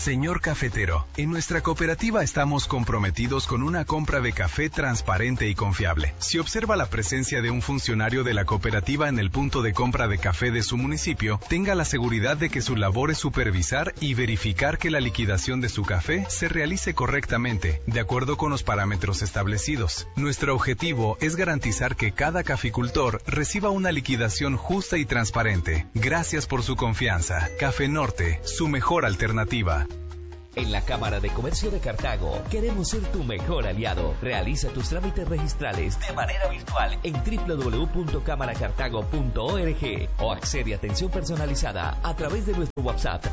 Señor cafetero, en nuestra cooperativa estamos comprometidos con una compra de café transparente y confiable. Si observa la presencia de un funcionario de la cooperativa en el punto de compra de café de su municipio, tenga la seguridad de que su labor es supervisar y verificar que la liquidación de su café se realice correctamente, de acuerdo con los parámetros establecidos. Nuestro objetivo es garantizar que cada caficultor reciba una liquidación justa y transparente. Gracias por su confianza. Café Norte, su mejor alternativa. En la Cámara de Comercio de Cartago queremos ser tu mejor aliado. Realiza tus trámites registrales de manera virtual en www.camaracartago.org o accede a atención personalizada a través de nuestro WhatsApp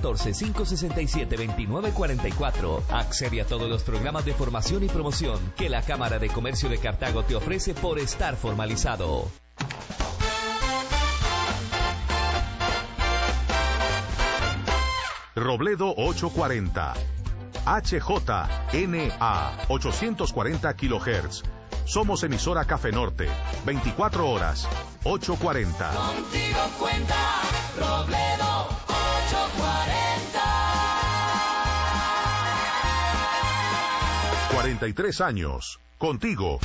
314-567-2944. Accede a todos los programas de formación y promoción que la Cámara de Comercio de Cartago te ofrece por estar formalizado. Robledo 840, HJNA 840 kHz. Somos emisora Café Norte, 24 horas, 840. Contigo cuenta Robledo 840. 43 años, contigo.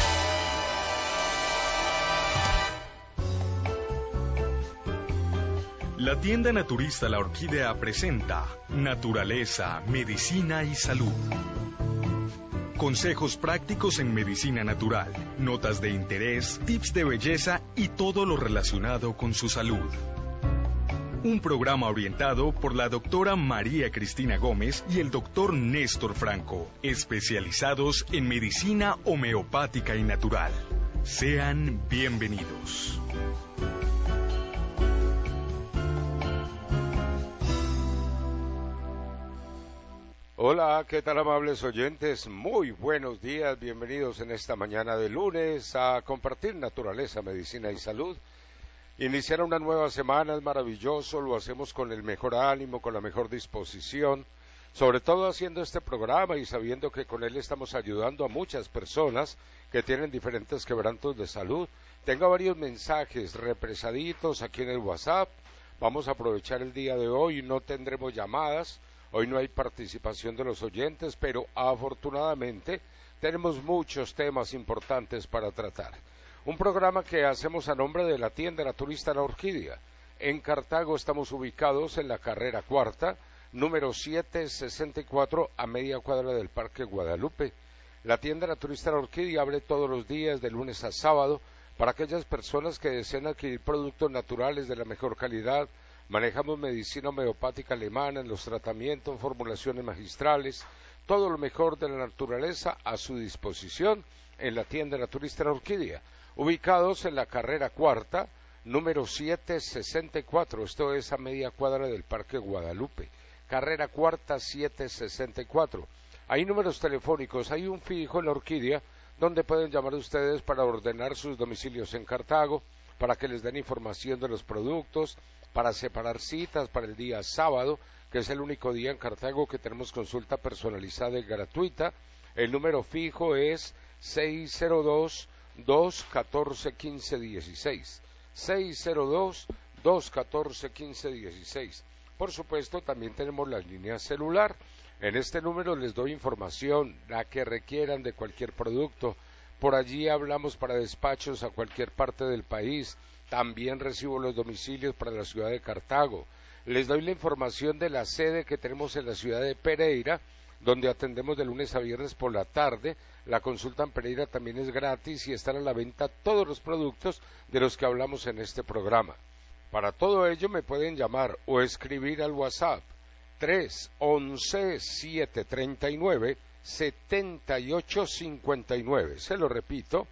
La tienda naturista La Orquídea presenta Naturaleza, Medicina y Salud. Consejos prácticos en medicina natural, notas de interés, tips de belleza y todo lo relacionado con su salud. Un programa orientado por la doctora María Cristina Gómez y el doctor Néstor Franco, especializados en medicina homeopática y natural. Sean bienvenidos. Hola, ¿qué tal amables oyentes? Muy buenos días, bienvenidos en esta mañana de lunes a compartir naturaleza, medicina y salud. Iniciar una nueva semana es maravilloso, lo hacemos con el mejor ánimo, con la mejor disposición, sobre todo haciendo este programa y sabiendo que con él estamos ayudando a muchas personas que tienen diferentes quebrantos de salud. Tengo varios mensajes represaditos aquí en el WhatsApp, vamos a aprovechar el día de hoy, no tendremos llamadas. Hoy no hay participación de los oyentes, pero afortunadamente tenemos muchos temas importantes para tratar. Un programa que hacemos a nombre de la tienda naturista La Orquídea. En Cartago estamos ubicados en la carrera cuarta, número 764, a media cuadra del Parque Guadalupe. La tienda naturista La Orquídea abre todos los días, de lunes a sábado, para aquellas personas que desean adquirir productos naturales de la mejor calidad. Manejamos medicina homeopática alemana en los tratamientos, formulaciones magistrales, todo lo mejor de la naturaleza a su disposición en la tienda naturista La Orquídea, ubicados en la carrera cuarta, número 764, esto es a media cuadra del Parque Guadalupe, carrera cuarta 764. Hay números telefónicos, hay un fijo en La Orquídea, donde pueden llamar ustedes para ordenar sus domicilios en Cartago, para que les den información de los productos, para separar citas para el día sábado, que es el único día en Cartago que tenemos consulta personalizada y gratuita. El número fijo es 602-214-1516. 602-214-1516. Por supuesto, también tenemos la línea celular. En este número les doy información, la que requieran de cualquier producto. Por allí hablamos para despachos a cualquier parte del país. También recibo los domicilios para la ciudad de Cartago. Les doy la información de la sede que tenemos en la ciudad de Pereira, donde atendemos de lunes a viernes por la tarde. La consulta en Pereira también es gratis y están a la venta todos los productos de los que hablamos en este programa. Para todo ello me pueden llamar o escribir al WhatsApp 311-739-7859. Se lo repito,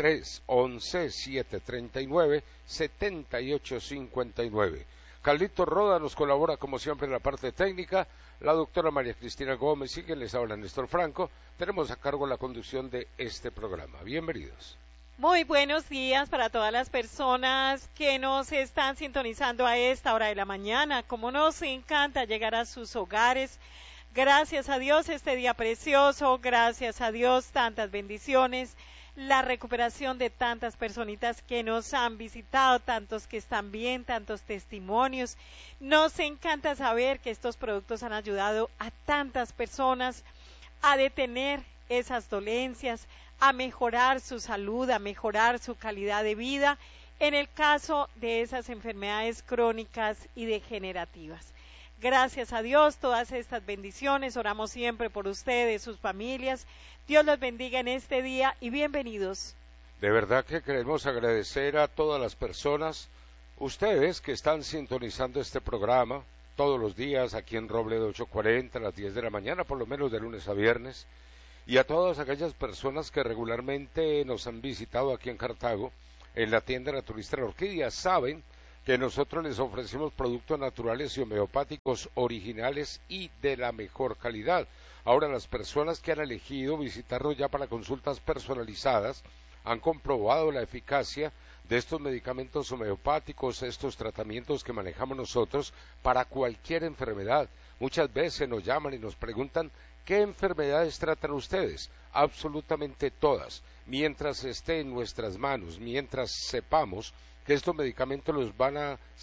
311-739-7859. Carlito Roda nos colabora como siempre en la parte técnica, la doctora María Cristina Gómez y quien les habla Néstor Franco. Tenemos a cargo la conducción de este programa. Bienvenidos. Muy buenos días para todas las personas que nos están sintonizando a esta hora de la mañana. Como nos encanta llegar a sus hogares. Gracias a Dios este día precioso, gracias a Dios tantas bendiciones. la recuperación de tantas personitas que nos han visitado, tantos que están bien, tantos testimonios. Nos encanta saber que estos productos han ayudado a tantas personas a detener esas dolencias, a mejorar su salud, a mejorar su calidad de vida en el caso de esas enfermedades crónicas y degenerativas. Gracias a Dios, todas estas bendiciones, oramos siempre por ustedes, sus familias. Dios los bendiga en este día y bienvenidos. De verdad que queremos agradecer a todas las personas, ustedes que están sintonizando este programa todos los días aquí en Robledo 840 a las 10 de la mañana, por lo menos de lunes a viernes, y a todas aquellas personas que regularmente nos han visitado aquí en Cartago, en la tienda naturista La Orquídea. Saben que nosotros les ofrecemos productos naturales y homeopáticos originales y de la mejor calidad. Ahora, las personas que han elegido visitarnos ya para consultas personalizadas han comprobado la eficacia de estos medicamentos homeopáticos, estos tratamientos que manejamos nosotros para cualquier enfermedad. Muchas veces nos llaman y nos preguntan ¿qué enfermedades tratan ustedes? Absolutamente todas. Mientras esté en nuestras manos, mientras sepamos que estos medicamentos los van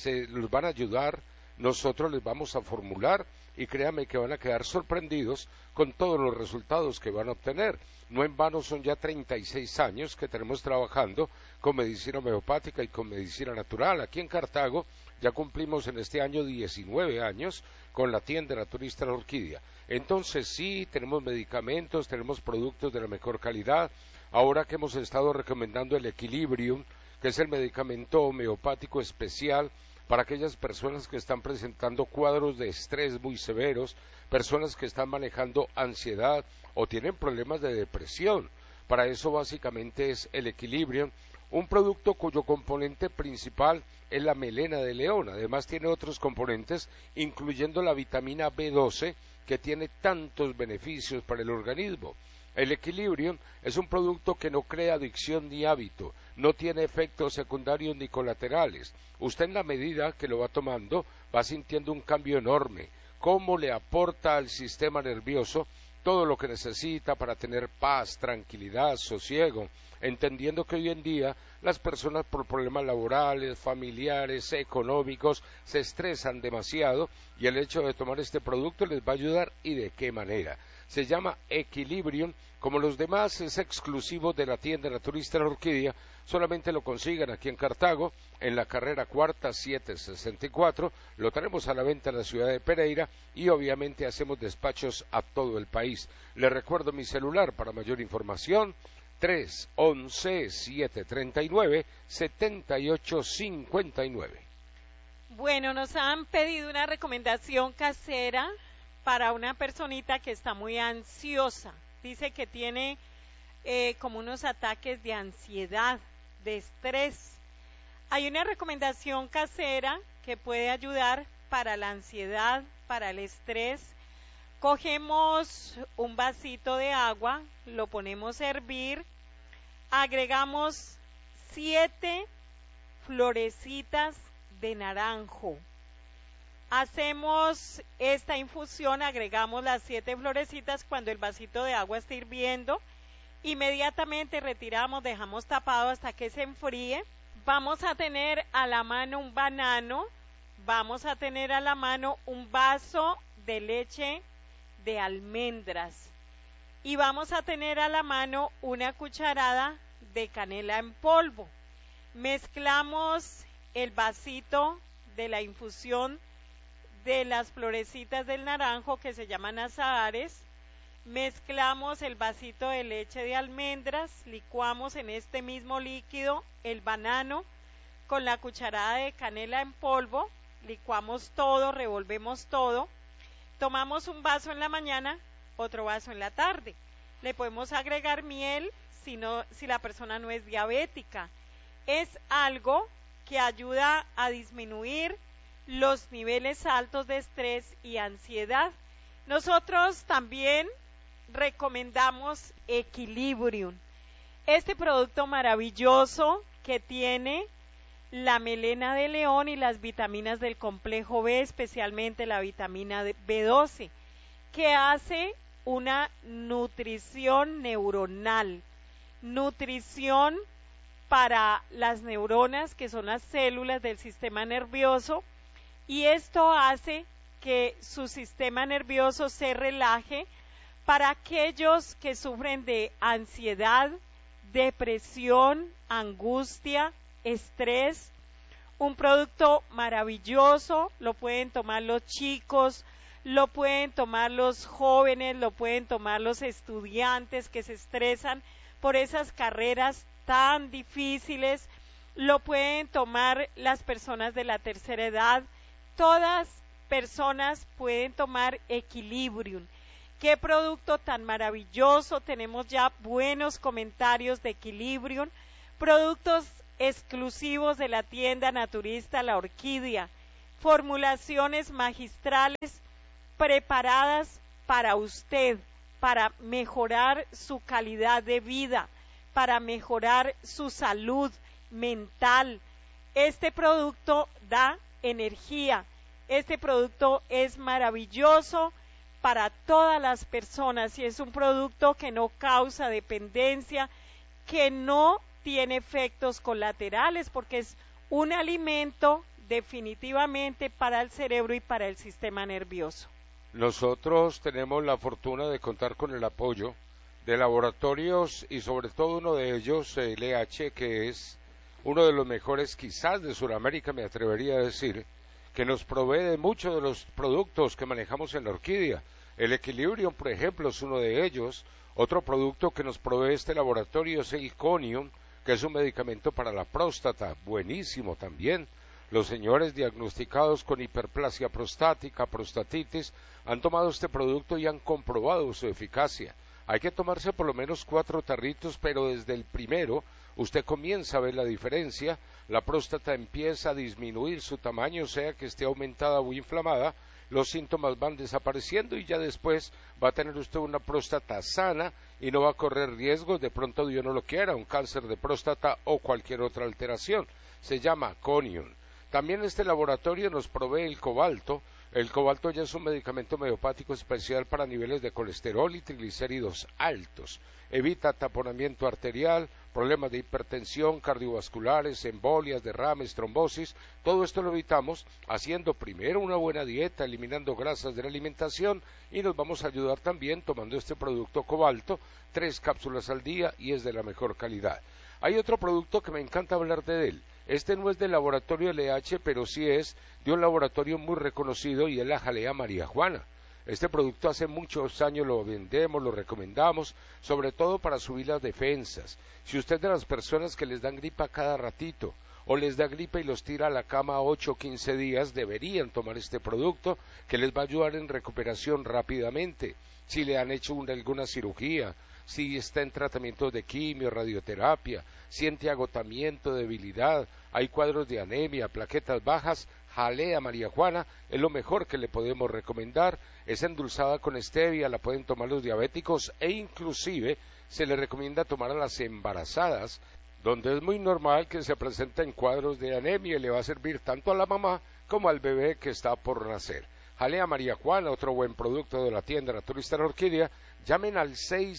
a ayudar, nosotros les vamos a formular y créanme que van a quedar sorprendidos con todos los resultados que van a obtener. No en vano son ya 36 años que tenemos trabajando con medicina homeopática y con medicina natural. Aquí en Cartago ya cumplimos en este año 19 años con la tienda naturista La Orquídea. Entonces sí, tenemos medicamentos, tenemos productos de la mejor calidad. Ahora que hemos estado recomendando el Equilibrium, que es el medicamento homeopático especial para aquellas personas que están presentando cuadros de estrés muy severos, personas que están manejando ansiedad o tienen problemas de depresión. Para eso básicamente es el Equilibrium, un producto cuyo componente principal es la melena de león. Además tiene otros componentes, incluyendo la vitamina B12, que tiene tantos beneficios para el organismo. El Equilibrium es un producto que no crea adicción ni hábito, no tiene efectos secundarios ni colaterales. Usted en la medida que lo va tomando va sintiendo un cambio enorme, cómo le aporta al sistema nervioso todo lo que necesita para tener paz, tranquilidad, sosiego, entendiendo que hoy en día las personas por problemas laborales, familiares, económicos, se estresan demasiado y el hecho de tomar este producto les va a ayudar. ¿Y de qué manera? Se llama Equilibrium, como los demás es exclusivo de la tienda naturista La Orquídea, solamente lo consigan aquí en Cartago, en la carrera cuarta 764, lo tenemos a la venta en la ciudad de Pereira y obviamente hacemos despachos a todo el país. Les recuerdo mi celular para mayor información, 311-739-7859. Bueno, nos han pedido una recomendación casera para una personita que está muy ansiosa. Dice que tiene como unos ataques de ansiedad, de estrés. Hay una recomendación casera que puede ayudar para la ansiedad, para el estrés. Cogemos un vasito de agua, lo ponemos a hervir, agregamos 7 florecitas de naranjo. Hacemos esta infusión, agregamos las 7 florecitas cuando el vasito de agua esté hirviendo, inmediatamente retiramos, dejamos tapado hasta que se enfríe. Vamos a tener a la mano un banano, vamos a tener a la mano un vaso de leche de almendras y vamos a tener a la mano una cucharada de canela en polvo. Mezclamos el vasito de la infusión de las florecitas del naranjo que se llaman azahares, mezclamos el vasito de leche de almendras, licuamos en este mismo líquido el banano con la cucharada de canela en polvo, licuamos todo, revolvemos todo, tomamos un vaso en la mañana, otro vaso en la tarde. Le podemos agregar miel si la persona no es diabética. Es algo que ayuda a disminuir los niveles altos de estrés y ansiedad. Nosotros también recomendamos Equilibrium, este producto maravilloso que tiene la melena de león y las vitaminas del complejo B, especialmente la vitamina B12, que hace una nutrición neuronal, nutrición para las neuronas, que son las células del sistema nervioso, y esto hace que su sistema nervioso se relaje. Para aquellos que sufren de ansiedad, depresión, angustia, estrés, un producto maravilloso, lo pueden tomar los chicos, lo pueden tomar los jóvenes, lo pueden tomar los estudiantes que se estresan por esas carreras tan difíciles, lo pueden tomar las personas de la tercera edad, todas personas pueden tomar Equilibrium. Qué producto tan maravilloso, tenemos ya buenos comentarios de Equilibrium, productos exclusivos de la tienda naturista La Orquídea, formulaciones magistrales preparadas para usted, para mejorar su calidad de vida, para mejorar su salud mental. Este producto da energía, este producto es maravilloso para todas las personas y es un producto que no causa dependencia, que no tiene efectos colaterales porque es un alimento definitivamente para el cerebro y para el sistema nervioso. Nosotros tenemos la fortuna de contar con el apoyo de laboratorios y sobre todo uno de ellos, LH, que es uno de los mejores quizás de Sudamérica, me atrevería a decir, que nos provee de muchos de los productos que manejamos en la Orquídea. El Equilibrium, por ejemplo, es uno de ellos. Otro producto que nos provee este laboratorio es el Conium, que es un medicamento para la próstata, buenísimo también. Los señores diagnosticados con hiperplasia prostática, prostatitis, han tomado este producto y han comprobado su eficacia. Hay que tomarse por lo menos 4 tarritos, pero desde el primero usted comienza a ver la diferencia, la próstata empieza a disminuir su tamaño, sea que esté aumentada o inflamada, los síntomas van desapareciendo y ya después va a tener usted una próstata sana y no va a correr riesgos, de pronto Dios no lo quiera, un cáncer de próstata o cualquier otra alteración. Se llama Conium. También este laboratorio nos provee el cobalto. El cobalto ya es un medicamento homeopático especial para niveles de colesterol y triglicéridos altos. Evita taponamiento arterial, problemas de hipertensión, cardiovasculares, embolias, derrames, trombosis. Todo esto lo evitamos haciendo primero una buena dieta, eliminando grasas de la alimentación y nos vamos a ayudar también tomando este producto cobalto, 3 cápsulas al día y es de la mejor calidad. Hay otro producto que me encanta hablar de él. Este no es del laboratorio LH, pero sí es de un laboratorio muy reconocido y es la jalea María Juana. Este producto hace muchos años lo vendemos, lo recomendamos, sobre todo para subir las defensas. Si usted es de las personas que les dan gripa cada ratito, o les da gripa y los tira a la cama 8 o 15 días, deberían tomar este producto que les va a ayudar en recuperación rápidamente. Si le han hecho alguna cirugía, si está en tratamiento de quimio, radioterapia, siente agotamiento, debilidad, hay cuadros de anemia, plaquetas bajas, jalea María Juana es lo mejor que le podemos recomendar. Es endulzada con stevia, la pueden tomar los diabéticos e inclusive se le recomienda tomar a las embarazadas, donde es muy normal que se presenten cuadros de anemia y le va a servir tanto a la mamá como al bebé que está por nacer. Jalea María Juana, otro buen producto de la tienda naturista La Orquídea. Llamen al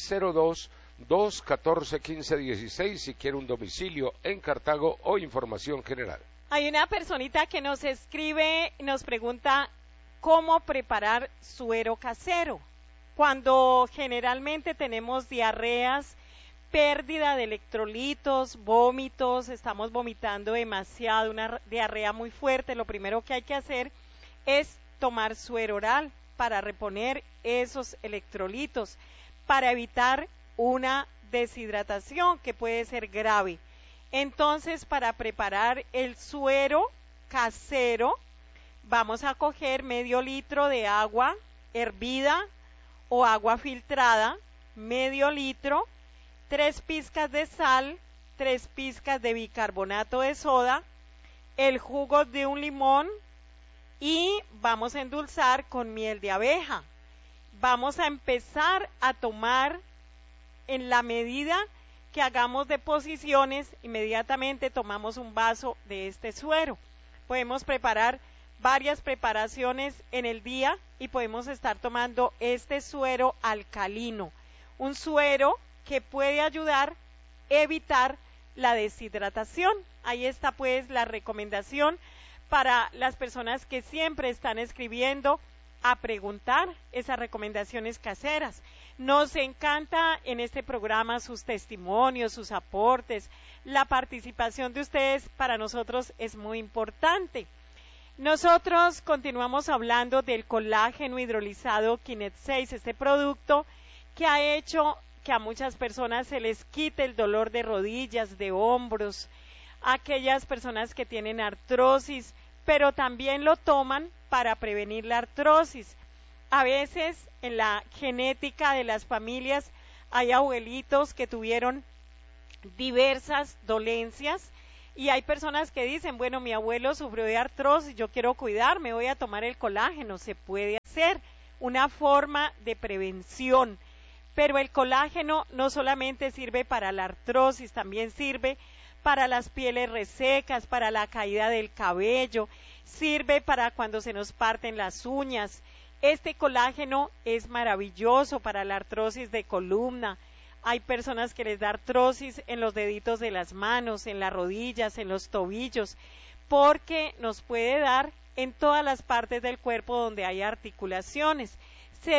602-214-1516 si quiere un domicilio en Cartago o información general. Hay una personita que nos escribe, nos pregunta cómo preparar suero casero. Cuando generalmente tenemos diarreas, pérdida de electrolitos, vómitos, estamos vomitando demasiado, una diarrea muy fuerte, lo primero que hay que hacer es tomar suero oral para reponer esos electrolitos, para evitar una deshidratación que puede ser grave. Entonces, para preparar el suero casero, vamos a coger medio litro de agua hervida o agua filtrada, medio litro, 3 pizcas de sal, 3 pizcas de bicarbonato de soda, el jugo de un limón y vamos a endulzar con miel de abeja. Vamos a empezar a tomar en la medida que hagamos deposiciones, inmediatamente tomamos un vaso de este suero. Podemos preparar varias preparaciones en el día y podemos estar tomando este suero alcalino, un suero que puede ayudar evitar la deshidratación. Ahí está pues la recomendación para las personas que siempre están escribiendo a preguntar esas recomendaciones caseras. Nos encanta en este programa sus testimonios, sus aportes, la participación de ustedes para nosotros es muy importante. Nosotros continuamos hablando del colágeno hidrolizado Kinet 6, este producto que ha hecho que a muchas personas se les quite el dolor de rodillas, de hombros, aquellas personas que tienen artrosis, pero también lo toman para prevenir la artrosis. A veces en la genética de las familias hay abuelitos que tuvieron diversas dolencias y hay personas que dicen, bueno, mi abuelo sufrió de artrosis, yo quiero cuidarme, voy a tomar el colágeno. Se puede hacer una forma de prevención, pero el colágeno no solamente sirve para la artrosis, también sirve para las pieles resecas, para la caída del cabello, sirve para cuando se nos parten las uñas. Este colágeno es maravilloso para la artrosis de columna. Hay personas que les da artrosis en los deditos de las manos, en las rodillas, en los tobillos, porque nos puede dar en todas las partes del cuerpo donde hay articulaciones. Se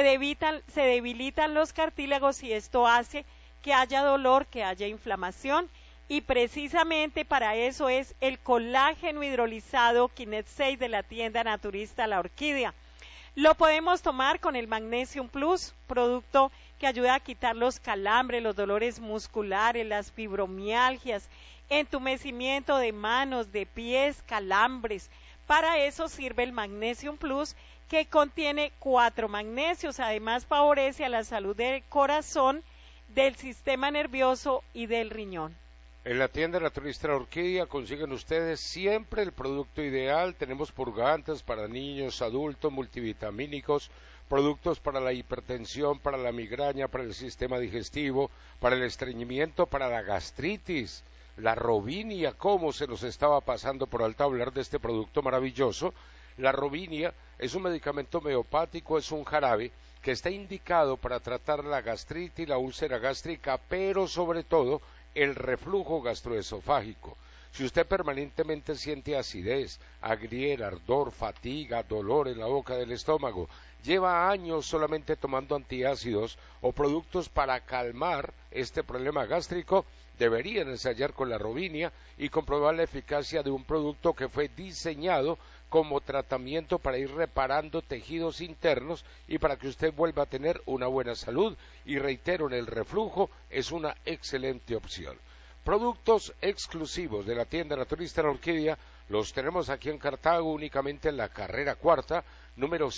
debilitan los cartílagos y esto hace que haya dolor, que haya inflamación. Y precisamente para eso es el colágeno hidrolizado Kinet 6 de la tienda naturista La Orquídea. Lo podemos tomar con el Magnesium Plus, producto que ayuda a quitar los calambres, los dolores musculares, las fibromialgias, entumecimiento de manos, de pies, calambres. Para eso sirve el Magnesium Plus, que contiene 4 magnesios. Además favorece a la salud del corazón, del sistema nervioso y del riñón. En la tienda naturista La Orquídea consiguen ustedes siempre el producto ideal. Tenemos purgantes para niños, adultos, multivitamínicos, productos para la hipertensión, para la migraña, para el sistema digestivo, para el estreñimiento, para la gastritis, la robinia. ¿Cómo se nos estaba pasando por alto hablar de este producto maravilloso? La robinia es un medicamento homeopático, es un jarabe que está indicado para tratar la gastritis, la úlcera gástrica, pero sobre todo el reflujo gastroesofágico. Si usted permanentemente siente acidez, agriera, ardor, fatiga, dolor en la boca del estómago, lleva años solamente tomando antiácidos o productos para calmar este problema gástrico, deberían ensayar con la robinia y comprobar la eficacia de un producto que fue diseñado como tratamiento para ir reparando tejidos internos y para que usted vuelva a tener una buena salud. Y reitero, en el reflujo es una excelente opción. Productos exclusivos de la tienda naturista La Orquídea los tenemos aquí en Cartago, únicamente en la carrera cuarta, número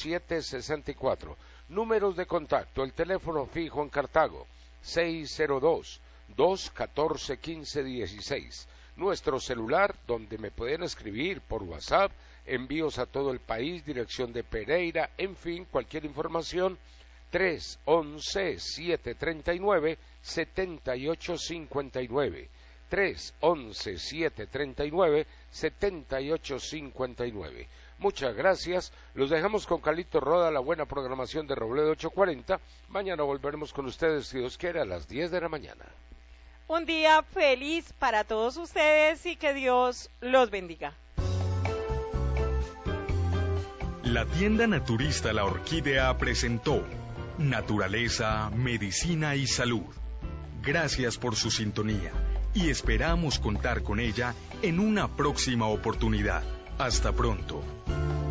764. Números de contacto, el teléfono fijo en Cartago, 602-214-1516. Nuestro celular, donde me pueden escribir por WhatsApp, envíos a todo el país, dirección de Pereira, en fin, cualquier información, 311-739-7859, 311-739-7859. Muchas gracias, los dejamos con Carlito Roda, la buena programación de Robledo 840, mañana volveremos con ustedes, si Dios quiere, a las 10 de la mañana. Un día feliz para todos ustedes y que Dios los bendiga. La tienda naturista La Orquídea presentó Naturaleza, Medicina y Salud. Gracias por su sintonía y esperamos contar con ella en una próxima oportunidad. Hasta pronto.